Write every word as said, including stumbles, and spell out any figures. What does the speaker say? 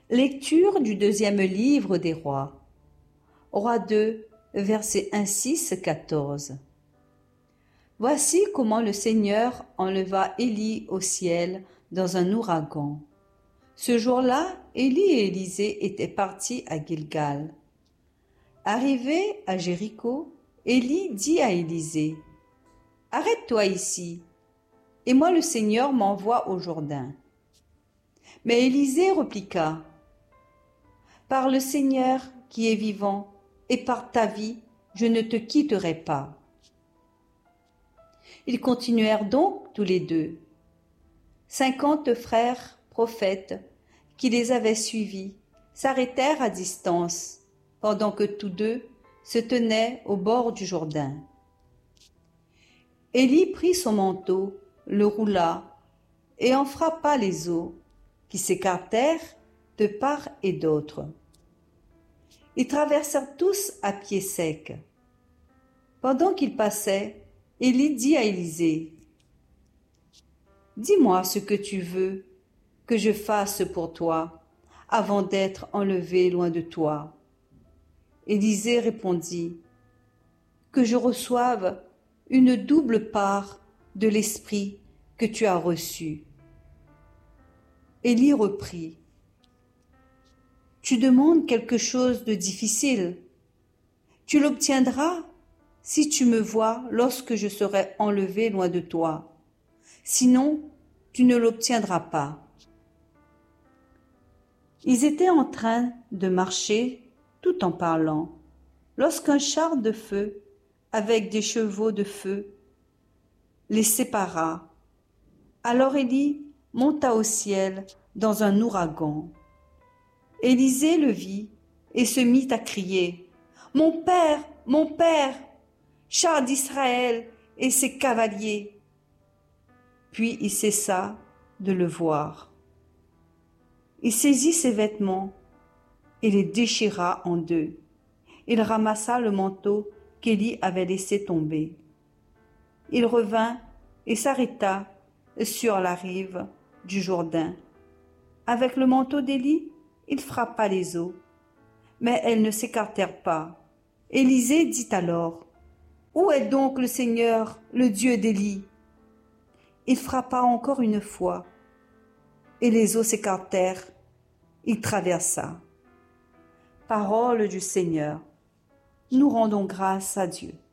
Lecture du deuxième livre des rois. Roi deux, versets un, six, quatorze. Voici comment le Seigneur enleva Élie au ciel dans un ouragan. Ce jour-là, Élie et Élisée étaient partis à Gilgal. Arrivé à Jéricho, Élie dit à Élisée, « Arrête-toi ici, et moi le Seigneur m'envoie au Jourdain. » Mais Élisée répliqua, « Par le Seigneur qui est vivant, et par ta vie, je ne te quitterai pas. » Ils continuèrent donc tous les deux. Cinquante frères prophètes qui les avaient suivis s'arrêtèrent à distance, pendant que tous deux se tenaient au bord du Jourdain. Élie prit son manteau, le roula, et en frappa les eaux, qui s'écartèrent de part et d'autre. Ils traversèrent tous à pied sec. Pendant qu'ils passaient, Élie dit à Élisée, « Dis-moi ce que tu veux que je fasse pour toi, avant d'être enlevé loin de toi. » Élisée répondit, « Que je reçoive une double part de l'esprit que tu as reçu. » Élie reprit, « Tu demandes quelque chose de difficile. Tu l'obtiendras si tu me vois lorsque je serai enlevé loin de toi. Sinon, tu ne l'obtiendras pas. » Ils étaient en train de marcher tout en parlant, lorsqu'un char de feu, avec des chevaux de feu, les sépara. Alors Élie monta au ciel dans un ouragan. Élisée le vit et se mit à crier, « Mon père, mon père, char d'Israël et ses cavaliers !» Puis il cessa de le voir. Il saisit ses vêtements et les déchira en deux. Il ramassa le manteau qu'Élie avait laissé tomber. Il revint et s'arrêta sur la rive du Jourdain. Avec le manteau d'Élie, il frappa les eaux, mais elles ne s'écartèrent pas. Élisée dit alors, « Où est donc le Seigneur, le Dieu d'Élie ?» Il frappa encore une fois, et les eaux s'écartèrent. Il traversa. Parole du Seigneur. Nous rendons grâce à Dieu.